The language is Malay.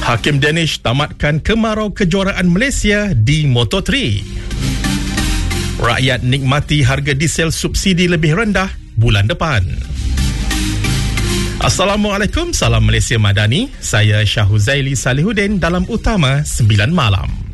Hakim Danish tamatkan kemarau kejuaraan Malaysia di Moto3. Rakyat nikmati harga diesel subsidi lebih rendah bulan depan. Assalamualaikum, salam Malaysia Madani. Saya Syah Huzaili Salihuddin dalam Utama 9 Malam.